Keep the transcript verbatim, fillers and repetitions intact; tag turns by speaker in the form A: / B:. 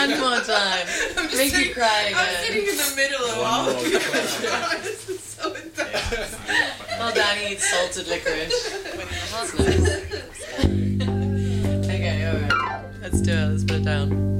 A: One more time. Make
B: sitting,
A: you cry again.
B: I'm sitting in the middle of
C: One
B: all
C: more
B: of you.
C: time.
B: This is so intense.
C: Yeah.
A: Well, Danny eats salted licorice. That's nice. Okay, alright. Let's do it. Let's put it down.